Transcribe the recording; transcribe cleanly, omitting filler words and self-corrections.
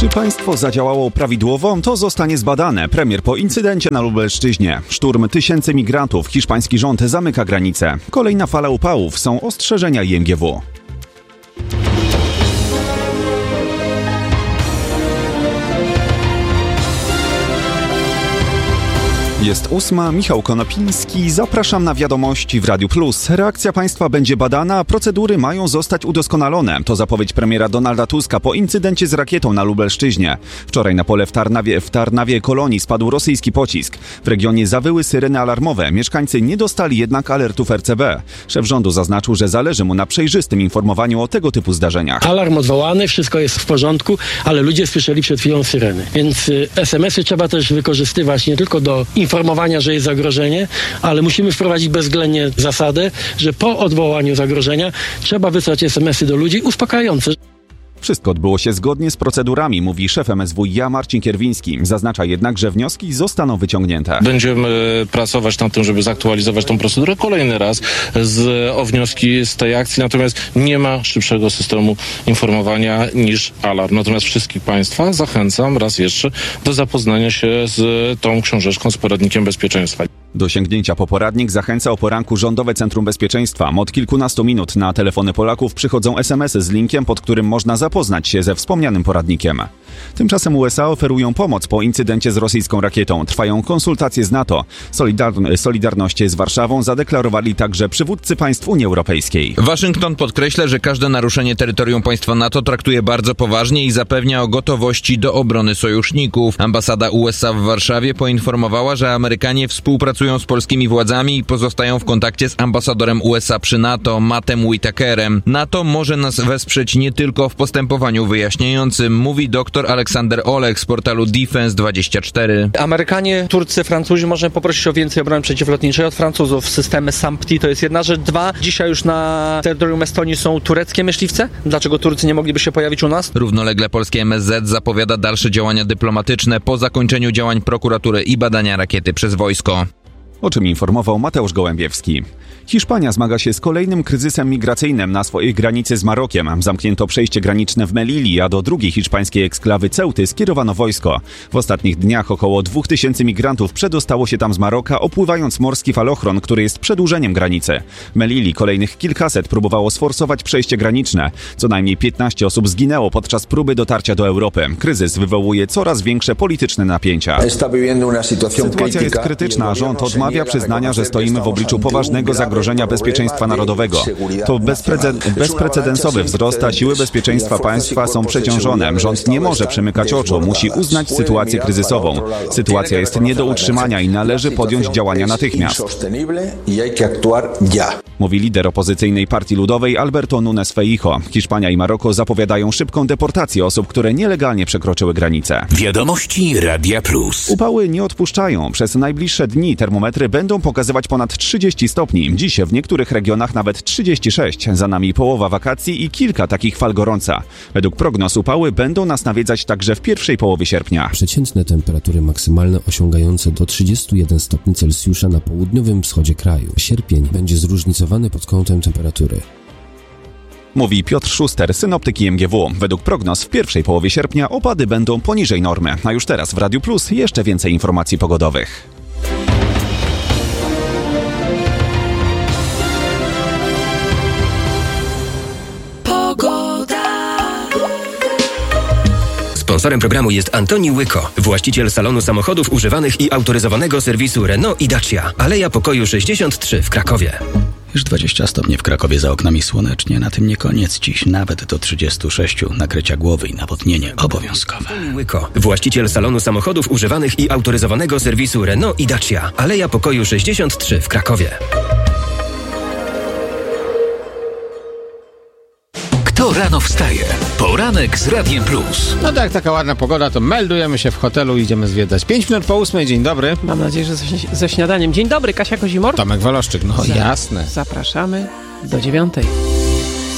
Czy państwo zadziałało prawidłowo? To zostanie zbadane. Premier po incydencie na Lubelszczyźnie. Szturm tysięcy migrantów. Hiszpański rząd zamyka granice. Kolejna fala upałów. Są ostrzeżenia IMGW. Jest 8, Michał Konopiński, zapraszam na wiadomości w Radiu Plus. Reakcja państwa będzie badana, a procedury mają zostać udoskonalone. To zapowiedź premiera Donalda Tuska po incydencie z rakietą na Lubelszczyźnie. Wczoraj na pole w Tarnawie Kolonii spadł rosyjski pocisk. W regionie zawyły syreny alarmowe. Mieszkańcy nie dostali jednak alertów RCB. Szef rządu zaznaczył, że zależy mu na przejrzystym informowaniu o tego typu zdarzeniach. Alarm odwołany, wszystko jest w porządku, ale ludzie słyszeli przed chwilą syreny. Więc SMS-y trzeba też wykorzystywać nie tylko do informowania, że jest zagrożenie, ale musimy wprowadzić bezwzględnie zasadę, że po odwołaniu zagrożenia trzeba wysłać SMS-y do ludzi uspokajające. Wszystko odbyło się zgodnie z procedurami, mówi szef MSWiA Marcin Kierwiński. Zaznacza jednak, że wnioski zostaną wyciągnięte. Będziemy pracować nad tym, żeby zaktualizować tą procedurę kolejny raz o wnioski z tej akcji, natomiast nie ma szybszego systemu informowania niż alarm. Natomiast wszystkich państwa zachęcam raz jeszcze do zapoznania się z tą książeczką, z poradnikiem bezpieczeństwa. Do sięgnięcia po poradnik zachęca o poranku Rządowe Centrum Bezpieczeństwa. Od kilkunastu minut na telefony Polaków przychodzą SMS-y z linkiem, pod którym można zapoznać się ze wspomnianym poradnikiem. Tymczasem USA oferują pomoc po incydencie z rosyjską rakietą. Trwają konsultacje z NATO. Solidarność z Warszawą zadeklarowali także przywódcy państw Unii Europejskiej. Waszyngton podkreśla, że każde naruszenie terytorium państwa NATO traktuje bardzo poważnie i zapewnia o gotowości do obrony sojuszników. Ambasada USA w Warszawie poinformowała, że Amerykanie współpracują z polskimi władzami i pozostają w kontakcie z ambasadorem USA przy NATO, Mattem Whitakerem. NATO może nas wesprzeć nie tylko w postępowaniu wyjaśniającym, mówi dr Aleksander Olech z portalu Defense24. Amerykanie, Turcy, Francuzi możemy poprosić o więcej obrony przeciwlotniczej od Francuzów. Systemy SAMPTI to jest jedna rzecz. Dwa, dzisiaj już na terytorium Estonii są tureckie myśliwce. Dlaczego Turcy nie mogliby się pojawić u nas? Równolegle polskie MSZ zapowiada dalsze działania dyplomatyczne po zakończeniu działań prokuratury i badania rakiety przez wojsko. O czym informował Mateusz Gołębiewski. Hiszpania zmaga się z kolejnym kryzysem migracyjnym na swojej granicy z Marokiem. Zamknięto przejście graniczne w Melilli, a do drugiej hiszpańskiej eksklawy Ceuty skierowano wojsko. W ostatnich dniach około 2000 migrantów przedostało się tam z Maroka, opływając morski falochron, który jest przedłużeniem granicy. W Melilli kolejnych kilkaset próbowało sforsować przejście graniczne. Co najmniej 15 osób zginęło podczas próby dotarcia do Europy. Kryzys wywołuje coraz większe polityczne napięcia. Sytuacja jest krytyczna, rząd odmawia przyznania, że stoimy w obliczu poważnego zagrożenia bezpieczeństwa narodowego. To bezprecedensowy wzrost, a siły bezpieczeństwa państwa są przeciążone. Rząd nie może przymykać oczu, musi uznać sytuację kryzysową. Sytuacja jest nie do utrzymania i należy podjąć działania natychmiast, mówi lider opozycyjnej Partii Ludowej Alberto Núñez Feijóo. Hiszpania i Maroko zapowiadają szybką deportację osób, które nielegalnie przekroczyły granicę. Wiadomości Radia Plus. Upały nie odpuszczają. Przez najbliższe dni termometry będą pokazywać ponad 30 stopni. Dziś w niektórych regionach nawet 36. Za nami połowa wakacji i kilka takich fal gorąca. Według prognoz upały będą nas nawiedzać także w pierwszej połowie sierpnia. Przeciętne temperatury maksymalne osiągające do 31 stopni Celsjusza na południowym wschodzie kraju. Sierpień będzie zróżnicowany pod kątem temperatury. Mówi Piotr Szuster, synoptyk IMGW. Według prognoz w pierwszej połowie sierpnia opady będą poniżej normy. A już teraz w Radiu Plus jeszcze więcej informacji pogodowych. Sponsorem programu jest Antoni Łyko, właściciel salonu samochodów używanych i autoryzowanego serwisu Renault i Dacia. Aleja Pokoju 63 w Krakowie. Już 20 stopni w Krakowie, za oknami słonecznie. Na tym nie koniec. Dziś nawet do 36. Nakrycia głowy i nawodnienie obowiązkowe. Łyko, właściciel salonu samochodów używanych i autoryzowanego serwisu Renault i Dacia. Aleja Pokoju 63 w Krakowie. Kto rano wstaje? Poranek z Radiem Plus. No tak, taka ładna pogoda, to meldujemy się w hotelu i idziemy zwiedzać. 5 minut po 8, dzień dobry. Mam nadzieję, że ze śniadaniem. Dzień dobry, Kasia Kozimor. Tomek Waloszczyk, no jasne. Zapraszamy do 9.